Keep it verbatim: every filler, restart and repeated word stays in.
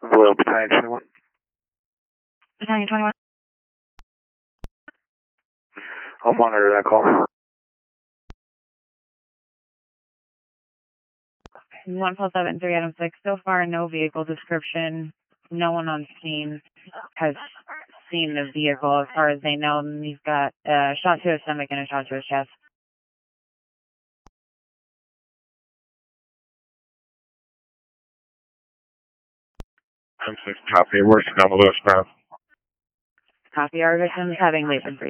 Royal Battalion twenty-one. Battalion twenty-one. I'll monitor that call. one four seven three Adam six. So far, no vehicle description. No one on scene has seen the vehicle as far as they know. And he's got a shot to his stomach and a shot to his chest. M six copy. Where's the Lewis path? Copy. Our victims having late been